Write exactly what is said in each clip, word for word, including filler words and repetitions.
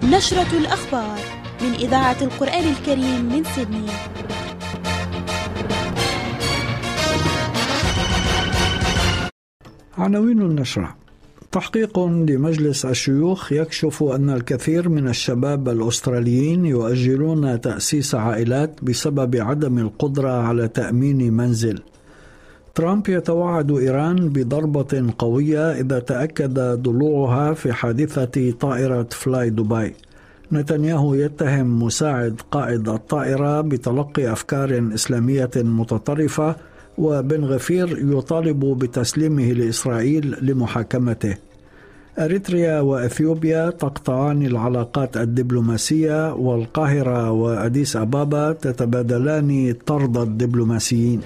نشرة الأخبار من إذاعة القرآن الكريم من سيدني. عناوين النشرة: تحقيق لمجلس الشيوخ يكشف أن الكثير من الشباب الأستراليين يؤجلون تأسيس عائلات بسبب عدم القدرة على تأمين منزل. ترامب يتوعد إيران بضربة قوية إذا تأكد ضلوعها في حادثة طائرة فلاي دبي. نتنياهو يتهم مساعد قائد الطائرة بتلقي أفكار إسلامية متطرفة، وبن غفير يطالب بتسليمه لإسرائيل لمحاكمته. أريتريا وإثيوبيا تقطعان العلاقات الدبلوماسية، والقاهرة وأديس أبابا تتبادلان طرد الدبلوماسيين.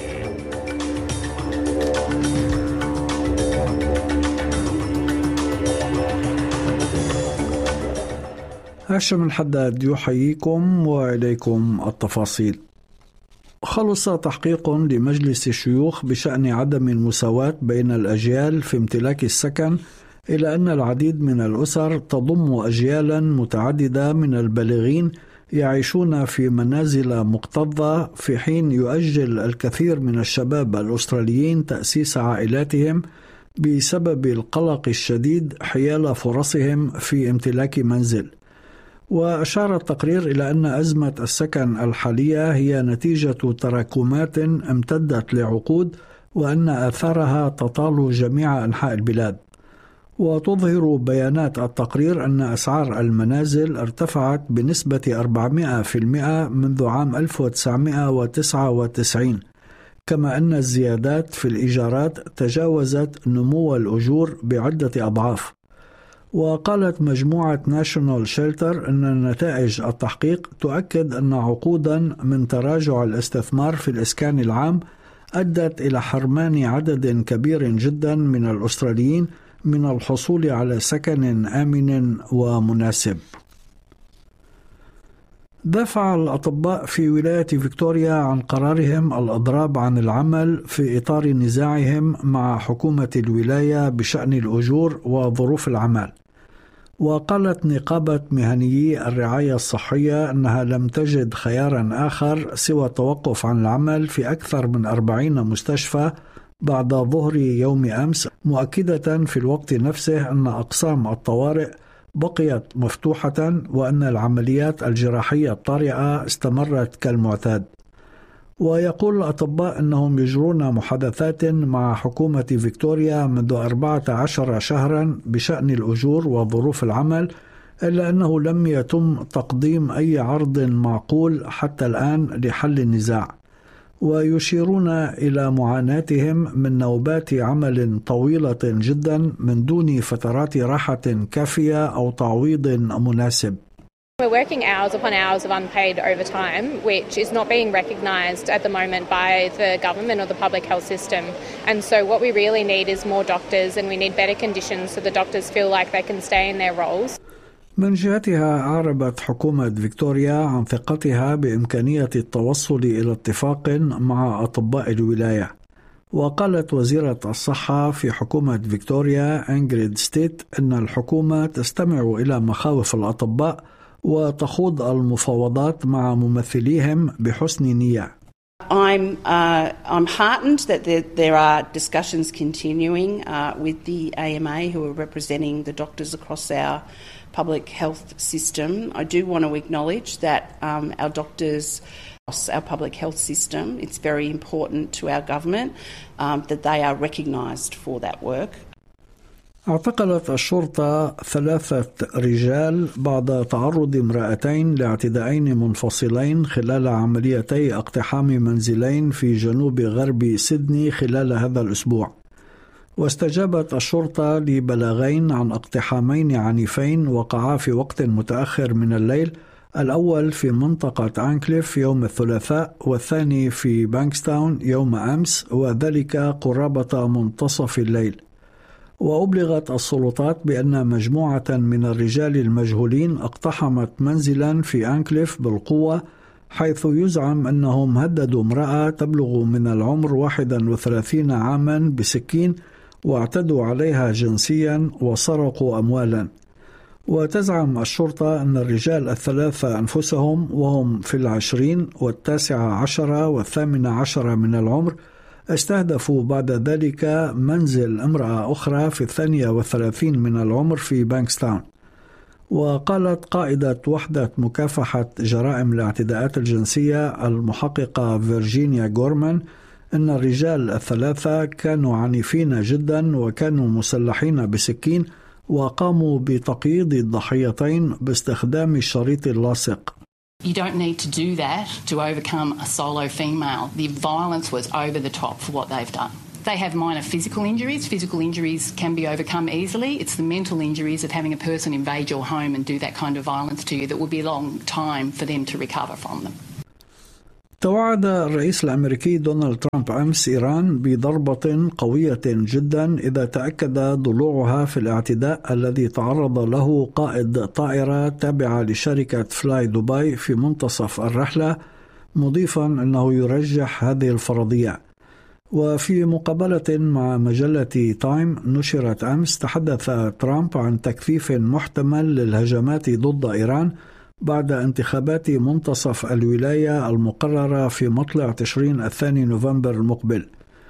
هاشم الحداد يحييكم وإليكم التفاصيل. خلص تحقيق لمجلس الشيوخ بشأن عدم المساواة بين الأجيال في امتلاك السكن، إلى أن العديد من الأسر تضم أجيالا متعددة من البالغين يعيشون في منازل مكتظة، في حين يؤجل الكثير من الشباب الأستراليين تأسيس عائلاتهم بسبب القلق الشديد حيال فرصهم في امتلاك منزل. وأشار التقرير إلى أن أزمة السكن الحالية هي نتيجة تراكمات امتدت لعقود، وأن آثارها تطال جميع أنحاء البلاد. وتظهر بيانات التقرير أن أسعار المنازل ارتفعت بنسبة أربعمائة بالمئة منذ عام ألف وتسعمائة وتسعة وتسعين، كما أن الزيادات في الإيجارات تجاوزت نمو الأجور بعدة أضعاف. وقالت مجموعة ناشونال شيلتر أن نتائج التحقيق تؤكد أن عقودا من تراجع الاستثمار في الإسكان العام أدت إلى حرمان عدد كبير جدا من الأستراليين من الحصول على سكن آمن ومناسب. دافع الأطباء في ولاية فيكتوريا عن قرارهم الإضراب عن العمل في إطار نزاعهم مع حكومة الولاية بشأن الأجور وظروف العمل. وقالت نقابة مهنيي الرعاية الصحية أنها لم تجد خيارا آخر سوى التوقف عن العمل في أكثر من أربعين مستشفى بعد ظهر يوم أمس، مؤكدة في الوقت نفسه أن أقسام الطوارئ بقيت مفتوحة، وأن العمليات الجراحية الطارئة استمرت كالمعتاد. ويقول الأطباء أنهم يجرون محادثات مع حكومة فيكتوريا منذ أربعة عشر شهرا بشأن الأجور وظروف العمل، إلا أنه لم يتم تقديم أي عرض معقول حتى الآن لحل النزاع. ويشيرون إلى معاناتهم من نوبات عمل طويلة جدا من دون فترات راحة كافية أو تعويض مناسب. We're working hours upon hours of unpaid overtime, which is not being recognised at the moment by the government or the public health system. And so what we really need is more doctors, and we need better conditions so the doctors feel like they can stay in their roles. من جهتها أعربت حكومة فيكتوريا عن ثقتها بإمكانية التوصل إلى اتفاق مع أطباء الولاية. وقالت وزيرة الصحة في حكومة فيكتوريا إنغريد ستيت أن الحكومة تستمع إلى مخاوف الأطباء وتخوض المفاوضات مع ممثليهم بحسن نية. I'm uh, I'm heartened that there, there are discussions continuing uh, with the A M A, who are representing the doctors across our public health system. I do want to acknowledge that um, our doctors across our public health system, it's very important to our government um, that they are recognised for that work. اعتقلت الشرطة ثلاثة رجال بعد تعرض امرأتين لاعتداءين منفصلين خلال عمليتي اقتحام منزلين في جنوب غرب سيدني خلال هذا الأسبوع. واستجابت الشرطة لبلاغين عن اقتحامين عنيفين وقعا في وقت متأخر من الليل، الأول في منطقة أنكليف يوم الثلاثاء، والثاني في بانكستاون يوم أمس، وذلك قرابة منتصف الليل. وأبلغت السلطات بأن مجموعة من الرجال المجهولين اقتحمت منزلا في أنكليف بالقوة، حيث يزعم أنهم هددوا امرأة تبلغ من العمر واحد وثلاثين عاما بسكين، واعتدوا عليها جنسيا وسرقوا أموالا. وتزعم الشرطة أن الرجال الثلاثة أنفسهم وهم في العشرين والتاسعة عشرة والثامنة عشرة من العمر استهدفوا بعد ذلك منزل امرأة أخرى في الثانية والثلاثين من العمر في بانكستاون. وقالت قائدة وحدة مكافحة جرائم الاعتداءات الجنسية المحققة فيرجينيا غورمان أن الرجال الثلاثة كانوا عنيفين جدا وكانوا مسلحين بسكين وقاموا بتقييد الضحيتين باستخدام الشريط اللاصق. You don't need to do that to overcome a solo female. The violence was over the top for what they've done. They have minor physical injuries. Physical injuries can be overcome easily. It's the mental injuries of having a person invade your home and do that kind of violence to you that will be a long time for them to recover from them. توعد الرئيس الأمريكي دونالد ترامب أمس إيران بضربة قوية جدا إذا تأكد ضلوعها في الاعتداء الذي تعرض له قائد طائرة تابعة لشركة فلاي دبي في منتصف الرحلة، مضيفا أنه يرجح هذه الفرضية. وفي مقابلة مع مجلة تايم نشرت أمس تحدث ترامب عن تكثيف محتمل للهجمات ضد إيران بعد انتخابات منتصف الولاية المقررة في مطلع تشرين الثاني نوفمبر المقبل.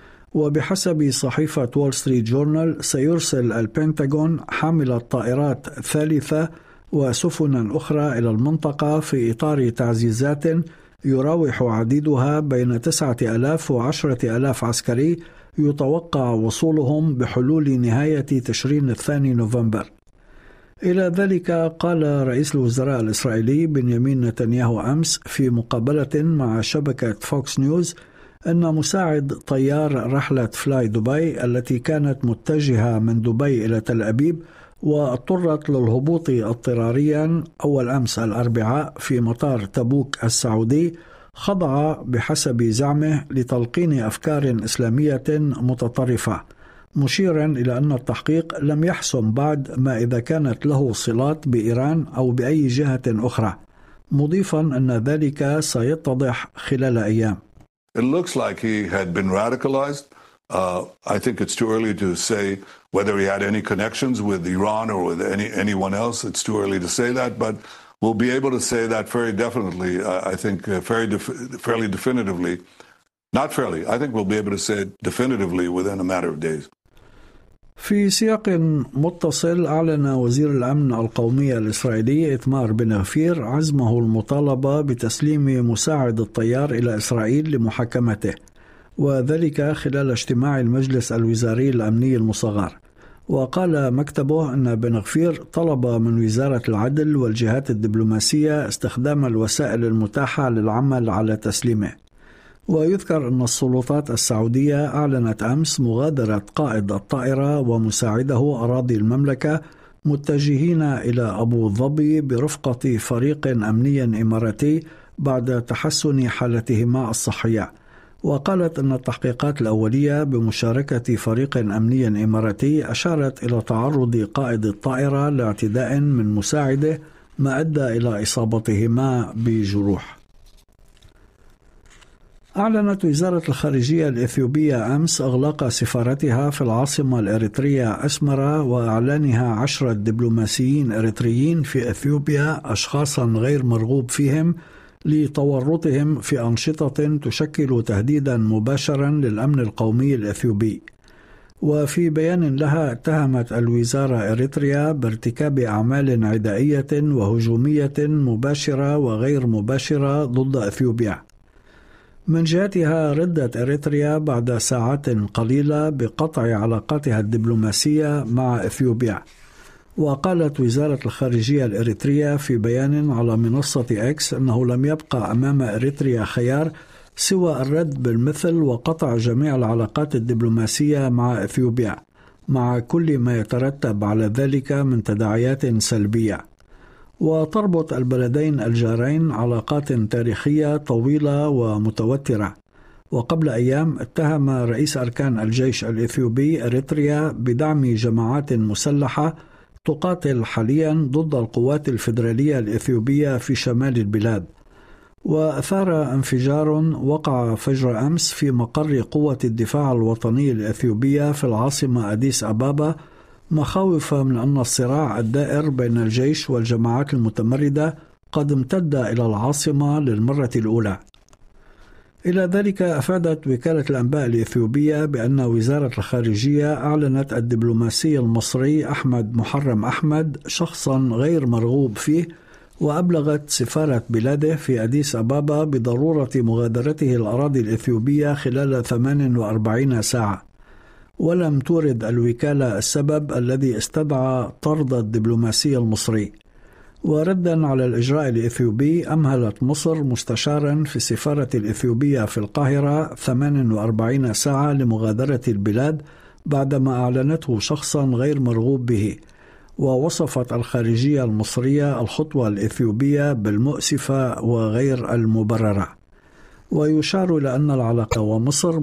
وبحسب صحيفة وول ستريت جورنال سيرسل البنتاغون حاملة طائرات ثالثة وسفنا أخرى إلى المنطقة في إطار تعزيزات يراوح عديدها بين تسعة آلاف وعشرة آلاف عسكري يتوقع وصولهم بحلول نهاية تشرين الثاني نوفمبر. إلى ذلك قال رئيس الوزراء الإسرائيلي بنيامين نتنياهو أمس في مقابلة مع شبكة فوكس نيوز أن مساعد طيار رحلة فلاي دبي التي كانت متجهة من دبي إلى تل أبيب واضطرت للهبوط اضطراريا أول أمس الأربعاء في مطار تبوك السعودي خضع بحسب زعمه لتلقين أفكار إسلامية متطرفة، مشيرا إلى أن التحقيق لم يحسم بعد ما إذا كانت له صلات بإيران أو بأي جهة أخرى، مضيفا أن ذلك سيتضح خلال أيام. It looks like he had been radicalized. Uh, I think it's too early to say whether he had any connections with Iran or with any anyone else. It's too early to say that, but we'll be able to say that very definitely. Uh, I think uh, very def- fairly definitively. Not fairly. I think we'll be able to say it definitively within a matter of days. في سياق متصل أعلن وزير الأمن القومي الإسرائيلي إيتمار بن غفير عزمه المطالبة بتسليم مساعد الطيار إلى إسرائيل لمحاكمته، وذلك خلال اجتماع المجلس الوزاري الأمني المصغر. وقال مكتبه أن بن غفير طلب من وزارة العدل والجهات الدبلوماسية استخدام الوسائل المتاحة للعمل على تسليمه. ويذكر أن السلطات السعودية أعلنت أمس مغادرة قائد الطائرة ومساعده أراضي المملكة متجهين إلى أبو ظبي برفقة فريق أمني إماراتي بعد تحسن حالتهما الصحية. وقالت أن التحقيقات الأولية بمشاركة فريق أمني إماراتي أشارت إلى تعرض قائد الطائرة لاعتداء من مساعده ما أدى إلى إصابتهما بجروح. أعلنت وزارة الخارجية الإثيوبية أمس إغلاق سفارتها في العاصمة الإريترية أسمرة وإعلانها عشرة دبلوماسيين إريتريين في إثيوبيا أشخاصا غير مرغوب فيهم لتورطهم في أنشطة تشكل تهديدا مباشرا للأمن القومي الإثيوبي. وفي بيان لها اتهمت الوزارة إريتريا بارتكاب أعمال عدائية وهجومية مباشرة وغير مباشرة ضد إثيوبيا. من جهتها ردت إريتريا بعد ساعات قليلة بقطع علاقاتها الدبلوماسية مع إثيوبيا. وقالت وزارة الخارجية الإريترية في بيان على منصة إكس أنه لم يبقى أمام إريتريا خيار سوى الرد بالمثل وقطع جميع العلاقات الدبلوماسية مع إثيوبيا مع كل ما يترتب على ذلك من تداعيات سلبية. وتربط البلدين الجارين علاقات تاريخية طويلة ومتوترة. وقبل أيام اتهم رئيس أركان الجيش الإثيوبي إريتريا بدعم جماعات مسلحة تقاتل حاليا ضد القوات الفيدرالية الإثيوبية في شمال البلاد. وأثار انفجار وقع فجر أمس في مقر قوة الدفاع الوطني الإثيوبية في العاصمة أديس أبابا مخاوف من أن الصراع الدائر بين الجيش والجماعات المتمردة قد امتد إلى العاصمة للمرة الأولى. إلى ذلك أفادت وكالة الأنباء الإثيوبية بأن وزارة الخارجية أعلنت الدبلوماسي المصري أحمد محرم أحمد شخصا غير مرغوب فيه، وأبلغت سفارة بلاده في أديس أبابا بضرورة مغادرته الأراضي الإثيوبية خلال ثمان وأربعين ساعة، ولم تورد الوكالة السبب الذي استدعى طرد الدبلوماسي المصري. وردا على الإجراء الإثيوبي أمهلت مصر مستشارا في السفارة الإثيوبية في القاهرة ثمان وأربعين ساعة لمغادرة البلاد بعدما أعلنته شخصا غير مرغوب به. ووصفت الخارجية المصرية الخطوة الإثيوبية بالمؤسفة وغير المبررة. ويشار إلى أن العلاقة ومصر